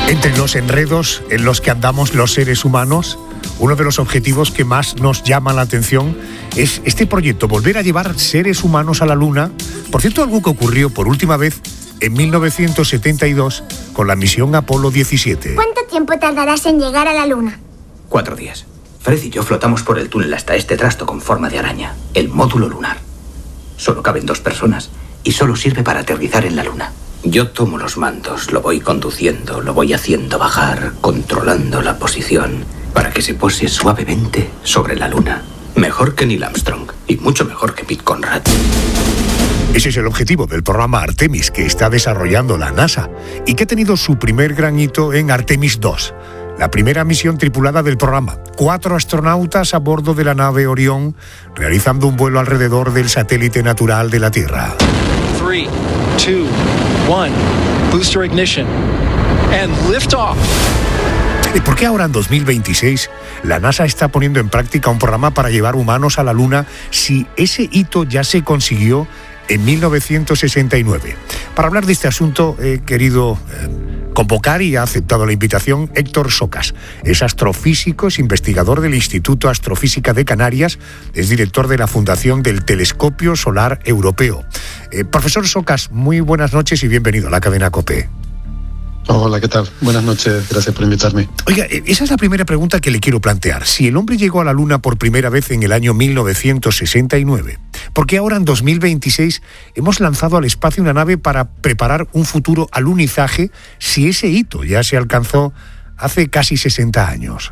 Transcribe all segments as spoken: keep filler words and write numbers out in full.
Entre los enredos en los que andamos los seres humanos, uno de los objetivos que más nos llama la atención es este proyecto, volver a llevar seres humanos a la Luna. Por cierto, algo que ocurrió por última vez en mil novecientos setenta y dos con la misión Apolo diecisiete. ¿Cuánto tiempo tardarás en llegar a la Luna? Cuatro días. Fred y yo flotamos por el túnel hasta este trasto con forma de araña, el módulo lunar. Solo caben dos personas y solo sirve para aterrizar en la Luna. Yo tomo los mandos, lo voy conduciendo, lo voy haciendo bajar, controlando la posición, para que se pose suavemente sobre la Luna. Mejor que Neil Armstrong y mucho mejor que Pete Conrad. Ese es el objetivo del programa Artemis que está desarrollando la NASA y que ha tenido su primer gran hito en Artemis dos, la primera misión tripulada del programa. Cuatro astronautas a bordo de la nave Orión realizando un vuelo alrededor del satélite natural de la Tierra. tres, dos, uno, booster ignition and lift off. ¿Y por qué ahora en dos mil veintiséis la NASA está poniendo en práctica un programa para llevar humanos a la Luna si ese hito ya se consiguió en mil novecientos sesenta y nueve? Para hablar de este asunto he querido eh, convocar y ha aceptado la invitación Héctor Socas. Es astrofísico, es investigador del Instituto Astrofísica de Canarias, es director de la Fundación del Telescopio Solar Europeo. Eh, profesor Socas, muy buenas noches y bienvenido a la cadena COPE. Hola, ¿qué tal? Buenas noches, gracias por invitarme. Oiga, esa es la primera pregunta que le quiero plantear. Si el hombre llegó a la Luna por primera vez en el año mil novecientos sesenta y nueve, ¿por qué ahora en dos mil veintiséis hemos lanzado al espacio una nave para preparar un futuro alunizaje si ese hito ya se alcanzó hace casi sesenta años?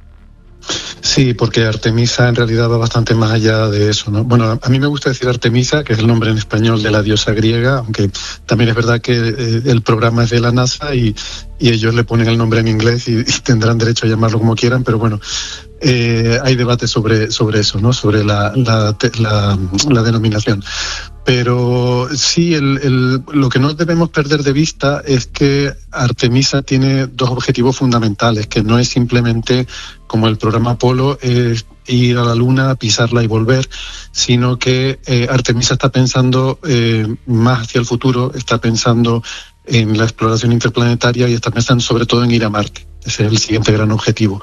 Sí, porque Artemisa en realidad va bastante más allá de eso, ¿no? Bueno, a mí me gusta decir Artemisa, que es el nombre en español de la diosa griega, aunque también es verdad que eh, el programa es de la NASA y, y ellos le ponen el nombre en inglés y, y tendrán derecho a llamarlo como quieran, pero bueno, eh, hay debate sobre, sobre eso, ¿no? Sobre la, la, la, la denominación. Pero sí, el, el, lo que no debemos perder de vista es que Artemisa tiene dos objetivos fundamentales, que no es simplemente como el programa Apolo, es ir a la Luna, pisarla y volver, sino que eh, Artemisa está pensando eh, más hacia el futuro, está pensando en la exploración interplanetaria y está pensando sobre todo en ir a Marte. Ese es el siguiente gran objetivo.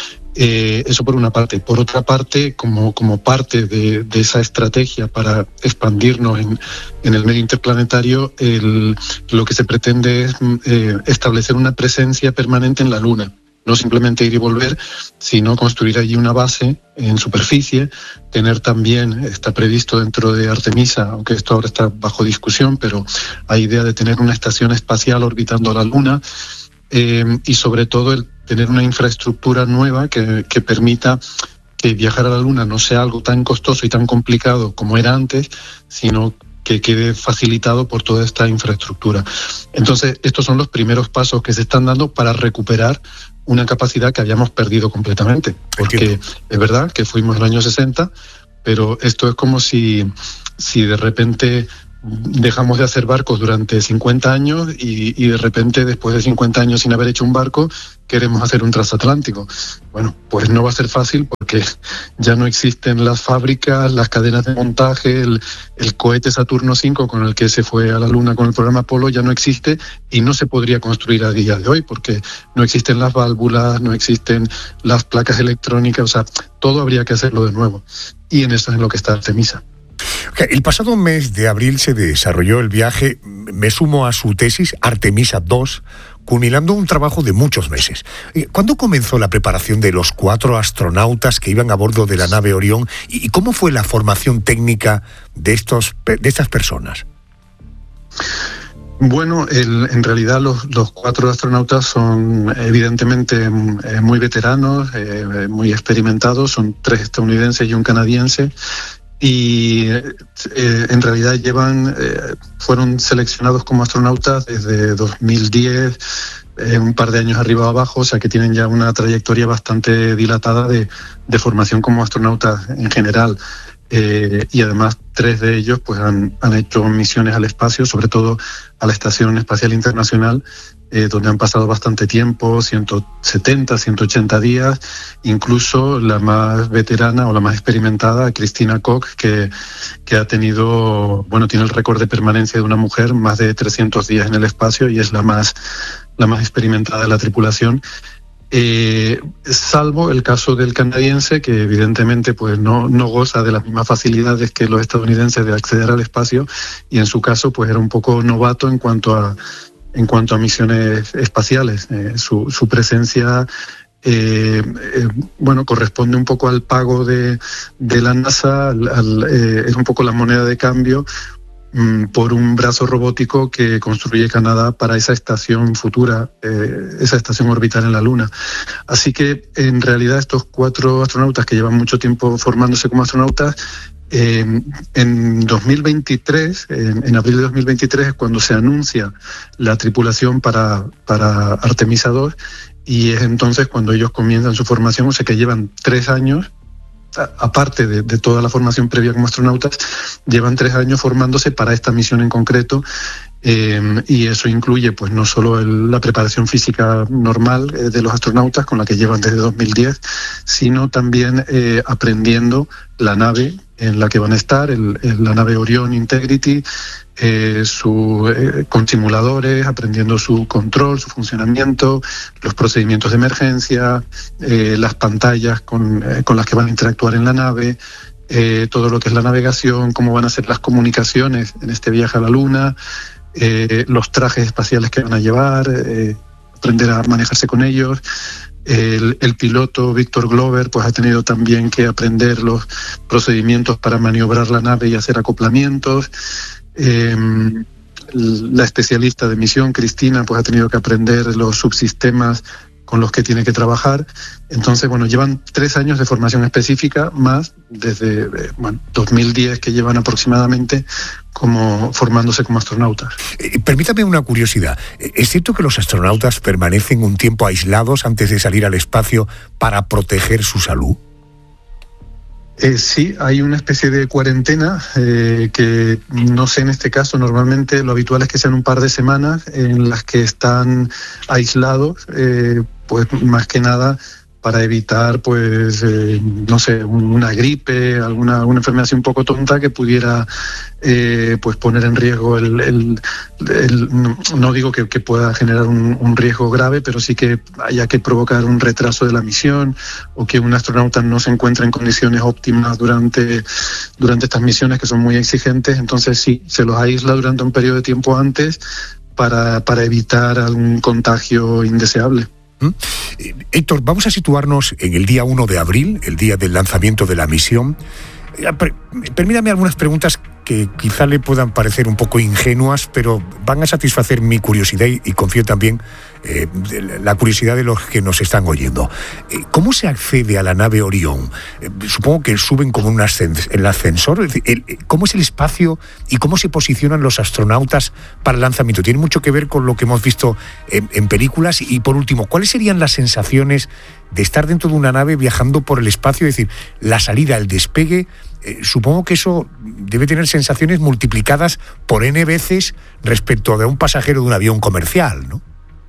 Eh, eso por una parte. Por otra parte, como, como parte de, de esa estrategia para expandirnos en, en el medio interplanetario, el, lo que se pretende es eh, establecer una presencia permanente en la Luna. No simplemente ir y volver, sino construir allí una base en superficie, tener también, está previsto dentro de Artemisa, aunque esto ahora está bajo discusión, pero hay idea de tener una estación espacial orbitando la Luna, eh, y sobre todo el tener una infraestructura nueva que, que permita que viajar a la Luna no sea algo tan costoso y tan complicado como era antes, sino que quede facilitado por toda esta infraestructura. Entonces, estos son los primeros pasos que se están dando para recuperar una capacidad que habíamos perdido completamente. Porque es verdad que fuimos en el año sesenta, pero esto es como si, si de repente dejamos de hacer barcos durante cincuenta años y, y de repente, después de cincuenta años sin haber hecho un barco, queremos hacer un transatlántico. Bueno, pues no va a ser fácil porque ya no existen las fábricas, las cadenas de montaje, el, el cohete Saturno cinco con el que se fue a la Luna con el programa Apolo ya no existe y no se podría construir a día de hoy porque no existen las válvulas, no existen las placas electrónicas, o sea, todo habría que hacerlo de nuevo. Y en eso es en lo que está Artemisa. El pasado mes de abril se desarrolló el viaje, me sumo a su tesis, Artemisa dos, culminando un trabajo de muchos meses. ¿Cuándo comenzó la preparación de los cuatro astronautas que iban a bordo de la nave Orión y cómo fue la formación técnica de, estos, de estas personas? Bueno, el, en realidad los, los cuatro astronautas son evidentemente eh, muy veteranos, eh, muy experimentados, son tres estadounidenses y un canadiense. Y eh, en realidad llevan, eh, fueron seleccionados como astronautas desde dos mil diez, eh, un par de años arriba o abajo, o sea que tienen ya una trayectoria bastante dilatada de, de formación como astronautas en general. eh, y además tres de ellos pues han, han hecho misiones al espacio, sobre todo a la Estación Espacial Internacional, eh, donde han pasado bastante tiempo, ciento setenta, ciento ochenta días, incluso la más veterana o la más experimentada, Christina Koch, que, que ha tenido, bueno, tiene el récord de permanencia de una mujer, más de trescientos días en el espacio, y es la más, la más experimentada de la tripulación. Eh, salvo el caso del canadiense, que evidentemente pues no, no goza de las mismas facilidades que los estadounidenses de acceder al espacio, y en su caso pues era un poco novato en cuanto a en cuanto a misiones espaciales. Eh, su, su presencia eh, eh, bueno, corresponde un poco al pago de, de la NASA, al, al, eh, es un poco la moneda de cambio por un brazo robótico que construye Canadá para esa estación futura, eh, esa estación orbital en la Luna. Así que, en realidad, estos cuatro astronautas que llevan mucho tiempo formándose como astronautas, eh, en dos mil veintitrés, en, en abril de dos mil veintitrés, es cuando se anuncia la tripulación para, para Artemisa dos, y es entonces cuando ellos comienzan su formación, o sea que llevan tres años, aparte de, de toda la formación previa como astronautas, llevan tres años formándose para esta misión en concreto, eh, y eso incluye pues no solo el, la preparación física normal eh, de los astronautas, con la que llevan desde dos mil diez, sino también eh, aprendiendo la nave en la que van a estar, el, el, la nave Orion Integrity, eh, su, eh, con simuladores, aprendiendo su control, su funcionamiento, los procedimientos de emergencia, eh, las pantallas con, eh, con las que van a interactuar en la nave, eh, todo lo que es la navegación, cómo van a ser las comunicaciones en este viaje a la Luna, eh, los trajes espaciales que van a llevar, eh, aprender a manejarse con ellos. El, el piloto Victor Glover pues ha tenido también que aprender los procedimientos para maniobrar la nave y hacer acoplamientos. Eh, la especialista de misión, Cristina, pues ha tenido que aprender los subsistemas con los que tiene que trabajar. Entonces, bueno, llevan tres años de formación específica, más desde eh, bueno, dos mil diez que llevan aproximadamente como formándose como astronautas. Eh, permítame una curiosidad. ¿Es cierto que los astronautas permanecen un tiempo aislados antes de salir al espacio para proteger su salud? Eh, sí, hay una especie de cuarentena eh, que no sé en este caso, normalmente lo habitual es que sean un par de semanas en las que están aislados, eh, pues más que nada para evitar, pues, eh, no sé, una gripe, alguna, alguna enfermedad así un poco tonta que pudiera, eh, pues, poner en riesgo el, el, el no, no digo que, que pueda generar un, un riesgo grave, pero sí que haya que provocar un retraso de la misión, o que un astronauta no se encuentre en condiciones óptimas durante, durante estas misiones que son muy exigentes. Entonces sí, se los aísla durante un periodo de tiempo antes para, para evitar algún contagio indeseable. Eh, Héctor, vamos a situarnos en el día uno de abril, el día del lanzamiento de la misión. Eh, per- permítame algunas preguntas que quizá le puedan parecer un poco ingenuas, pero van a satisfacer mi curiosidad y, y confío también eh, la curiosidad de los que nos están oyendo. Eh, ¿Cómo se accede a la nave Orión? Eh, supongo que suben como un ascens- el ascensor. Es decir, el, ¿cómo es el espacio y cómo se posicionan los astronautas para el lanzamiento? Tiene mucho que ver con lo que hemos visto en, en películas. Y por último, ¿cuáles serían las sensaciones de estar dentro de una nave viajando por el espacio? Es decir, la salida, el despegue. Eh, supongo que eso debe tener sensaciones multiplicadas por N veces respecto a de un pasajero de un avión comercial, ¿no?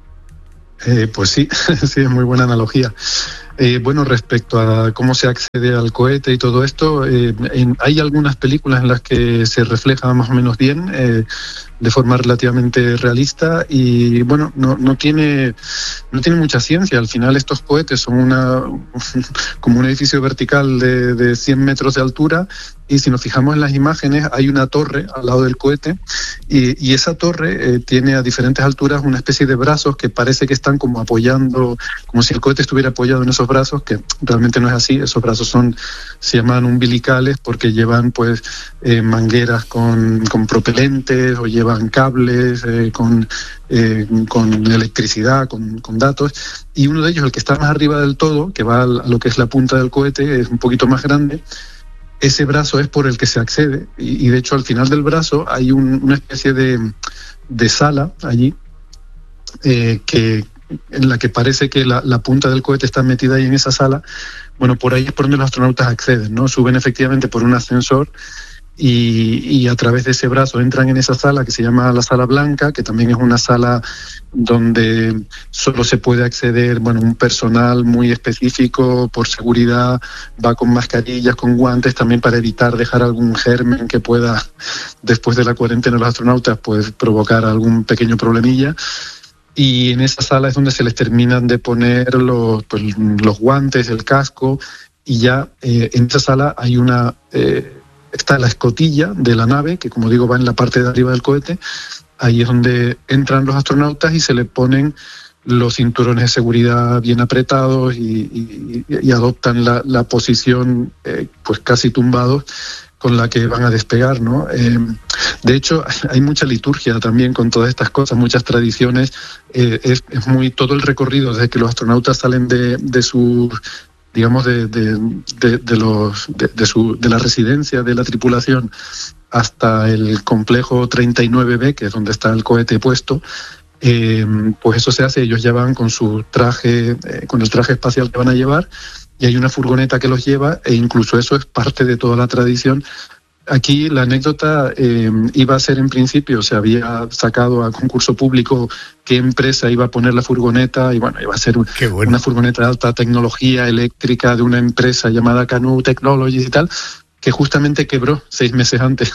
Eh, pues sí, sí, es muy buena analogía. Eh, bueno, respecto a cómo se accede al cohete y todo esto, eh, en, hay algunas películas en las que se refleja más o menos bien, eh, de forma relativamente realista, y bueno, no, no tiene no tiene mucha ciencia. Al final estos cohetes son una como un edificio vertical de, de cien metros de altura, y si nos fijamos en las imágenes hay una torre al lado del cohete, y, y esa torre eh, tiene a diferentes alturas una especie de brazos que parece que están como apoyando, como si el cohete estuviera apoyado en esos brazos, que realmente no es así. Esos brazos son, se llaman umbilicales porque llevan pues eh, mangueras con, con propelentes, o llevan cables eh, con, eh, con electricidad, con, con datos, y uno de ellos, el que está más arriba del todo, que va a lo que es la punta del cohete, es un poquito más grande. Ese brazo es por el que se accede, y, y de hecho al final del brazo hay un, una especie de, de sala allí, eh, que en la que parece que la, la punta del cohete está metida ahí en esa sala, bueno, por ahí es por donde los astronautas acceden, ¿no? Suben efectivamente por un ascensor y, y a través de ese brazo entran en esa sala que se llama la Sala Blanca, que también es una sala donde solo se puede acceder, bueno, un personal muy específico por seguridad, va con mascarillas, con guantes, también para evitar dejar algún germen que pueda, después de la cuarentena de los astronautas, pues provocar algún pequeño problemilla. Y en esa sala es donde se les terminan de poner los, pues, los guantes, el casco, y ya eh, en esa sala hay una... Eh, está la escotilla de la nave, que como digo va en la parte de arriba del cohete. Ahí es donde entran los astronautas y se le ponen los cinturones de seguridad bien apretados y, y, y adoptan la, la posición eh, pues casi tumbados con la que van a despegar, ¿no? Eh, de hecho, hay mucha liturgia también con todas estas cosas, muchas tradiciones. Eh, es, es muy todo el recorrido desde que los astronautas salen de, de sus... digamos, de, de, de, de, los, de, de, su, de la residencia de la tripulación hasta el complejo treinta y nueve B, que es donde está el cohete puesto, eh, pues eso se hace, ellos ya van con su traje, eh, con el traje espacial que van a llevar, y hay una furgoneta que los lleva, e incluso eso es parte de toda la tradición. Aquí la anécdota eh, iba a ser en principio, se había sacado a concurso público qué empresa iba a poner la furgoneta, y bueno, iba a ser bueno. una furgoneta de alta tecnología eléctrica de una empresa llamada Canoo Technologies y tal, que justamente quebró seis meses antes,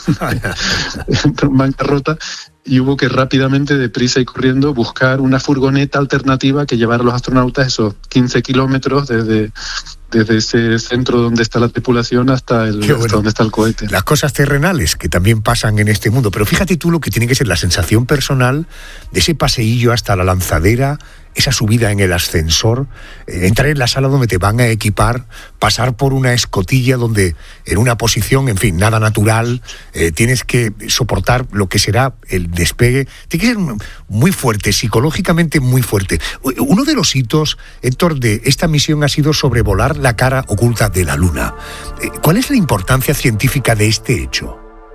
en bancarrota, y hubo que rápidamente, deprisa y corriendo, buscar una furgoneta alternativa que llevara a los astronautas esos quince kilómetros desde... desde ese centro donde está la tripulación hasta, el, bueno. hasta donde está el cohete. Las cosas terrenales que también pasan en este mundo, pero fíjate tú lo que tiene que ser la sensación personal de ese paseillo hasta la lanzadera, esa subida en el ascensor, eh, entrar en la sala donde te van a equipar, pasar por una escotilla donde en una posición, en fin, nada natural, eh, tienes que soportar lo que será el despegue. Tiene que ser muy fuerte, psicológicamente muy fuerte. Uno de los hitos, Héctor, de esta misión ha sido sobrevolar la cara oculta de la Luna. ¿Cuál es la importancia científica de este hecho?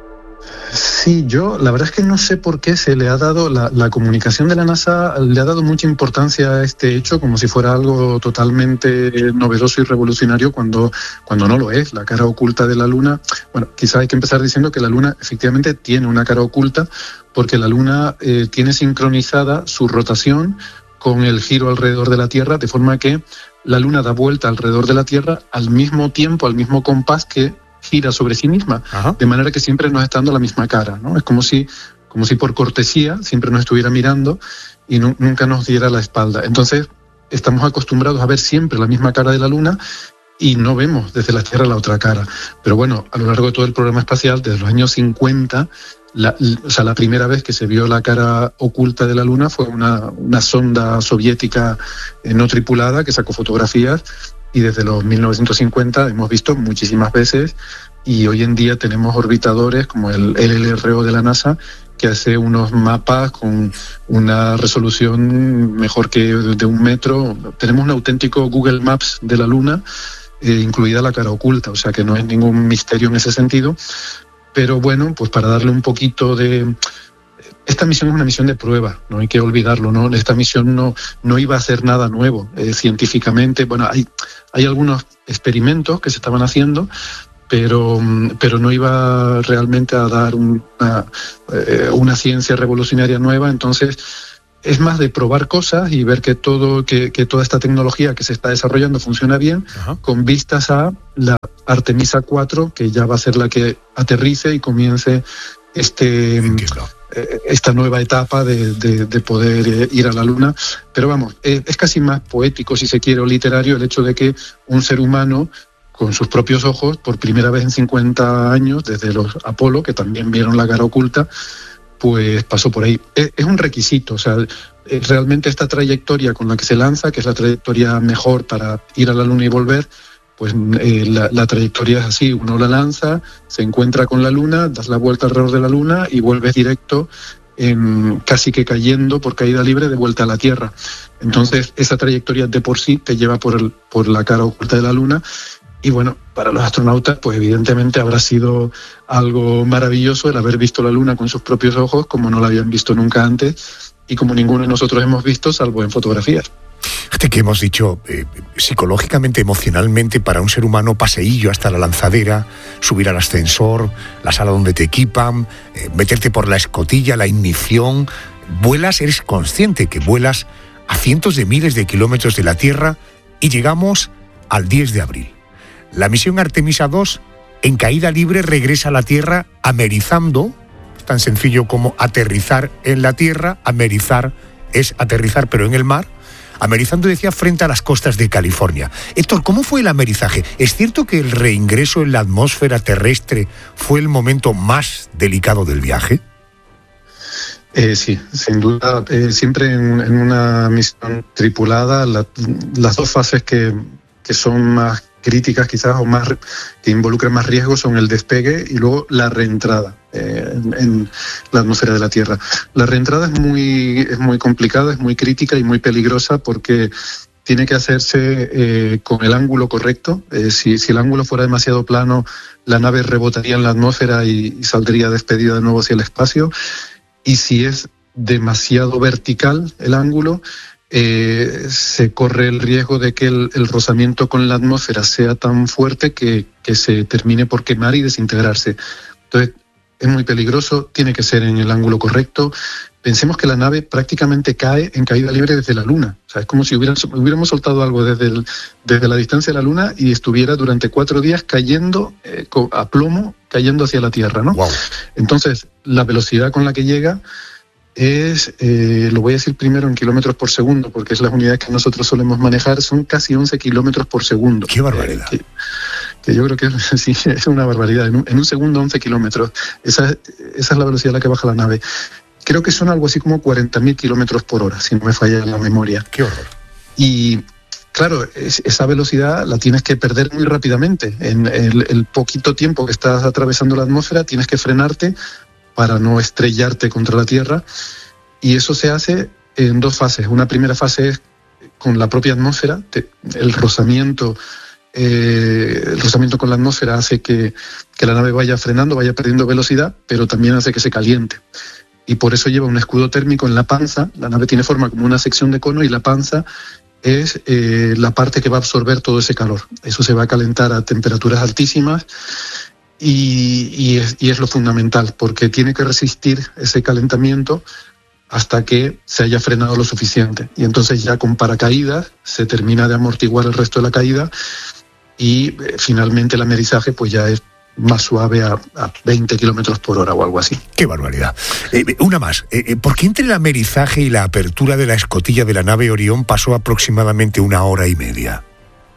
Sí, yo la verdad es que no sé por qué se le ha dado, la, la comunicación de la NASA le ha dado mucha importancia a este hecho como si fuera algo totalmente novedoso y revolucionario cuando, cuando no lo es. La cara oculta de la Luna, bueno, quizá hay que empezar diciendo que la Luna efectivamente tiene una cara oculta porque la Luna eh, tiene sincronizada su rotación con el giro alrededor de la Tierra, de forma que la Luna da vuelta alrededor de la Tierra al mismo tiempo, al mismo compás que gira sobre sí misma. Ajá. De manera que siempre nos está dando la misma cara, ¿no? Es como si, como si por cortesía siempre nos estuviera mirando y no, nunca nos diera la espalda. Entonces estamos acostumbrados a ver siempre la misma cara de la Luna y no vemos desde la Tierra la otra cara. Pero bueno, a lo largo de todo el programa espacial, desde los años cincuenta, la, o sea, la primera vez que se vio la cara oculta de la Luna fue una, una sonda soviética eh, no tripulada que sacó fotografías. Y desde los mil novecientos cincuenta hemos visto muchísimas veces, y hoy en día tenemos orbitadores como el L L R O de la NASA que hace unos mapas con una resolución mejor que de un metro. Tenemos un auténtico Google Maps de la Luna, eh, incluida la cara oculta, o sea que no es ningún misterio en ese sentido. Pero bueno, pues para darle un poquito de... Esta misión es una misión de prueba, no hay que olvidarlo, ¿no? Esta misión no, no iba a hacer nada nuevo eh, científicamente. Bueno, hay, hay algunos experimentos que se estaban haciendo, pero, pero no iba realmente a dar una, eh, una ciencia revolucionaria nueva. Entonces, es más de probar cosas y ver que todo, que, que toda esta tecnología que se está desarrollando funciona bien. Ajá. Con vistas a la Artemisa cuatro, que ya va a ser la que aterrice y comience este... esta nueva etapa de, de, de poder ir a la Luna. Pero vamos, es, es casi más poético, si se quiere, o literario, el hecho de que un ser humano, con sus propios ojos, por primera vez en cincuenta años, desde los Apolo, que también vieron la cara oculta, pues pasó por ahí. Es, es un requisito, o sea, realmente esta trayectoria con la que se lanza, que es la trayectoria mejor para ir a la Luna y volver, pues eh, la, la trayectoria es así: uno la lanza, se encuentra con la Luna, das la vuelta alrededor de la Luna y vuelves directo, en, casi que cayendo por caída libre, de vuelta a la Tierra. Entonces esa trayectoria de por sí te lleva por, el, por la cara oculta de la Luna. Y bueno, para los astronautas, pues evidentemente habrá sido algo maravilloso el haber visto la Luna con sus propios ojos, como no la habían visto nunca antes. y como ninguno de nosotros hemos visto, salvo en fotografías. Fíjate que hemos dicho, eh, psicológicamente, emocionalmente, para un ser humano, paseillo hasta la lanzadera, subir al ascensor, la sala donde te equipan, eh, meterte por la escotilla, la ignición. Vuelas, eres consciente que vuelas a cientos de miles de kilómetros de la Tierra y llegamos al diez de abril. La misión Artemisa dos, en caída libre, regresa a la Tierra amerizando. Es tan sencillo como aterrizar en la Tierra. Amerizar es aterrizar, pero en el mar. Amerizando, decía, frente a las costas de California. Héctor, ¿cómo fue el amerizaje? ¿Es cierto que el reingreso en la atmósfera terrestre fue el momento más delicado del viaje? Eh, sí, sin duda. Eh, siempre en, en una misión tripulada, la, las dos fases que, que son más críticas quizás o más que involucran más riesgo son el despegue y luego la reentrada eh, en, en la atmósfera de la Tierra. La reentrada es muy, es muy complicada, es muy crítica y muy peligrosa porque tiene que hacerse eh, con el ángulo correcto. Eh, si, si el ángulo fuera demasiado plano, la nave rebotaría en la atmósfera y, y saldría despedida de nuevo hacia el espacio. Y si es demasiado vertical el ángulo, Eh, se corre el riesgo de que el, el rozamiento con la atmósfera sea tan fuerte que, que se termine por quemar y desintegrarse. Entonces, es muy peligroso, tiene que ser en el ángulo correcto. Pensemos que la nave prácticamente cae en caída libre desde la Luna. O sea, es como si hubieran, hubiéramos soltado algo desde, el, desde la distancia de la Luna y estuviera durante cuatro días cayendo eh, a plomo, cayendo hacia la Tierra, ¿no? Wow. Entonces, la velocidad con la que llega es, eh, lo voy a decir primero en kilómetros por segundo, porque es la unidad que nosotros solemos manejar, son casi once kilómetros por segundo. ¡Qué barbaridad! Eh, que, que yo creo que sí, es una barbaridad. En un, en un segundo, once kilómetros. Esa, esa es la velocidad a la que baja la nave. Creo que son algo así como cuarenta mil kilómetros por hora, si no me falla la memoria. ¡Qué horror! Y claro, es, esa velocidad la tienes que perder muy rápidamente. En el, el poquito tiempo que estás atravesando la atmósfera, tienes que frenarte para no estrellarte contra la Tierra, y eso se hace en dos fases. Una primera fase es con la propia atmósfera, te, el rozamiento, eh, el rozamiento con la atmósfera hace que, que la nave vaya frenando, vaya perdiendo velocidad, pero también hace que se caliente. Y por eso lleva un escudo térmico en la panza. La nave tiene forma como una sección de cono y la panza es eh, la parte que va a absorber todo ese calor. Eso se va a calentar a temperaturas altísimas. Y, y, es, y es lo fundamental, porque tiene que resistir ese calentamiento hasta que se haya frenado lo suficiente. Y entonces ya con paracaídas se termina de amortiguar el resto de la caída y eh, finalmente el amerizaje pues ya es más suave a, a veinte kilómetros por hora o algo así. ¡Qué barbaridad! Eh, una más. Eh, ¿Por qué entre el amerizaje y la apertura de la escotilla de la nave Orión pasó aproximadamente una hora y media?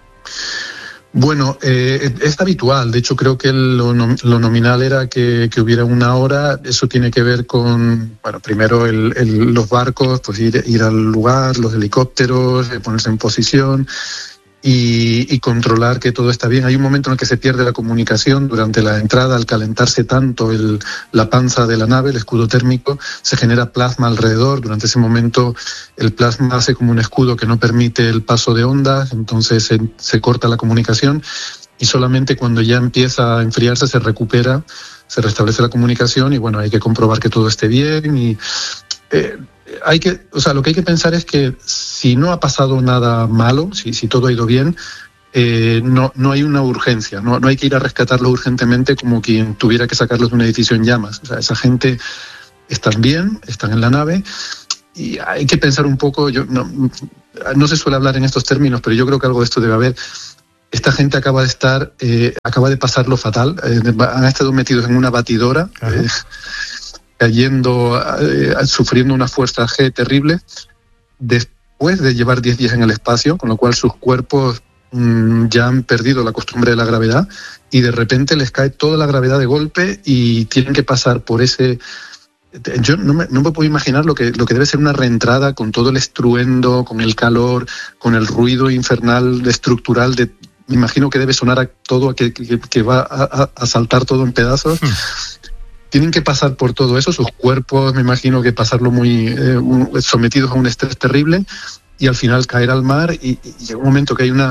Bueno, eh, es habitual. De hecho, creo que lo, lo nominal era que, que hubiera una hora. Eso tiene que ver con, bueno, primero el, el, los barcos, pues ir, ir al lugar, los helicópteros, ponerse en posición y, y controlar que todo está bien. Hay un momento en el que se pierde la comunicación durante la entrada. Al calentarse tanto el, la panza de la nave, el escudo térmico, se genera plasma alrededor. Durante ese momento el plasma hace como un escudo que no permite el paso de ondas, entonces se, se corta la comunicación y solamente cuando ya empieza a enfriarse se recupera, se restablece la comunicación y bueno, hay que comprobar que todo esté bien y eh, hay que, o sea, lo que hay que pensar es que si no ha pasado nada malo, si, si todo ha ido bien, eh, no, no hay una urgencia, no, no hay que ir a rescatarlo urgentemente como quien tuviera que sacarlos de un edificio en llamas. O sea, esa gente están bien, están en la nave y hay que pensar un poco, yo no, no se suele hablar en estos términos, pero yo creo que algo de esto debe haber. Esta gente acaba de estar, eh, acaba de pasarlo fatal, eh, han estado metidos en una batidora, eh, cayendo, eh, sufriendo una fuerza G terrible, después de llevar diez días en el espacio, con lo cual sus cuerpos mmm, ya han perdido la costumbre de la gravedad y de repente les cae toda la gravedad de golpe y tienen que pasar por ese... Yo no me, no me puedo imaginar lo que, lo que debe ser una reentrada con todo el estruendo, con el calor, con el ruido infernal estructural de... Me imagino que debe sonar a todo, que, que, que va a, a saltar todo en pedazos. Hmm. Tienen que pasar por todo eso, sus cuerpos, me imagino que pasarlo muy eh, sometidos a un estrés terrible y al final caer al mar y, y llega un momento que hay una,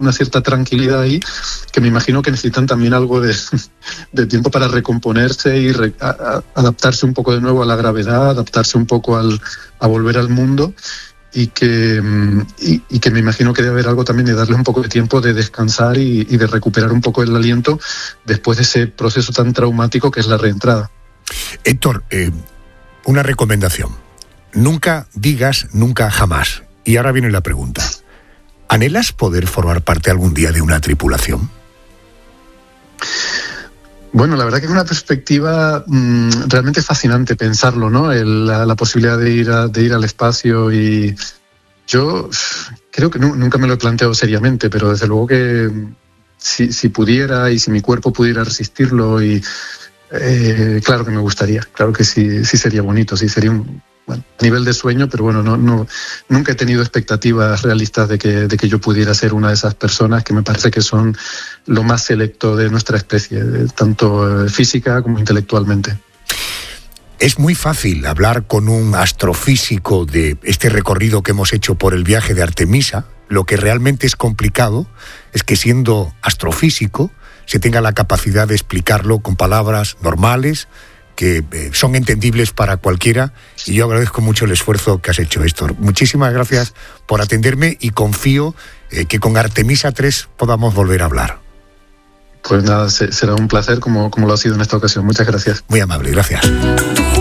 una cierta tranquilidad ahí, que me imagino que necesitan también algo de, de tiempo para recomponerse y re, a, a, adaptarse un poco de nuevo a la gravedad, adaptarse un poco al, a volver al mundo, y que, y, y que me imagino que debe haber algo también de darle un poco de tiempo de descansar y, y de recuperar un poco el aliento después de ese proceso tan traumático que es la reentrada. Héctor, eh, una recomendación. Nunca digas nunca jamás. Y ahora viene la pregunta. ¿Anhelas poder formar parte algún día de una tripulación? Bueno, la verdad que es una perspectiva mmm, realmente fascinante pensarlo, ¿no? El, la, la posibilidad de ir, a, de ir al espacio, y yo creo que no, nunca me lo he planteado seriamente, pero desde luego que si, si pudiera y si mi cuerpo pudiera resistirlo, y eh, claro que me gustaría, claro que sí, sí sería bonito, sí sería un... Bueno, a nivel de sueño, pero bueno, no, no, nunca he tenido expectativas realistas de que, de que yo pudiera ser una de esas personas que me parece que son lo más selecto de nuestra especie, tanto física como intelectualmente. Es muy fácil hablar con un astrofísico de este recorrido que hemos hecho por el viaje de Artemisa. Lo que realmente es complicado es que, siendo astrofísico, se tenga la capacidad de explicarlo con palabras normales, que eh, son entendibles para cualquiera, y yo agradezco mucho el esfuerzo que has hecho, Héctor. Muchísimas gracias por atenderme, y confío eh, que con Artemisa tres podamos volver a hablar. Pues nada, será un placer como, como lo ha sido en esta ocasión. Muchas gracias. Muy amable, gracias.